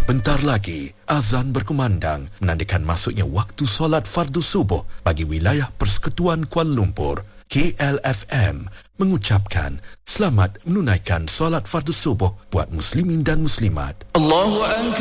Sebentar lagi, azan berkumandang menandakan masuknya waktu solat fardu subuh bagi wilayah Persekutuan Kuala Lumpur. KLFM mengucapkan selamat menunaikan solat fardu subuh buat muslimin dan muslimat. Allahu Akbar.